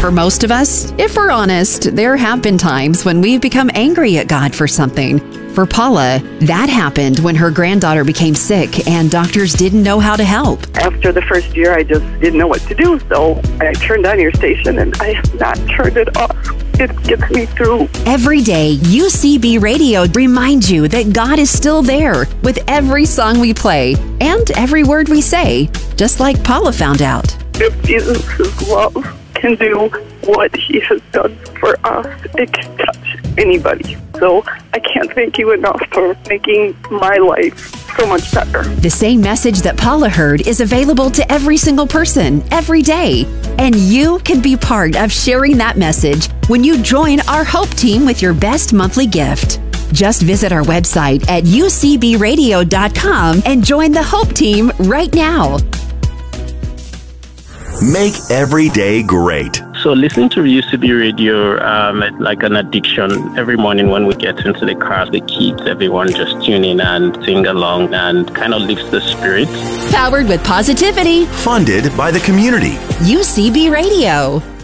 For most of us, if we're honest, there have been times when we've become angry at God for something. For Paula, that happened when her granddaughter became sick and doctors didn't know how to help. After the first year, I just didn't know what to do, so I turned on your station and I have not turned it off. It gets me through. Every day, UCB Radio reminds you that God is still there with every song we play and every word we say, just like Paula found out. If Jesus' love can do what he has done for us, it can touch anybody. So I can't thank you enough for making my life so much better. The same message that Paula heard is available to every single person, every day. And you can be part of sharing that message when you join our Hope Team with your best monthly gift. Just visit our website at ucbradio.com and join the Hope Team right now. Make every day great. So listening to UCB radio, like an addiction. Every morning when we get into the car, the kids, everyone just tune in and sing along and kind of lifts the spirit. Powered with positivity. Funded by the community. UCB Radio.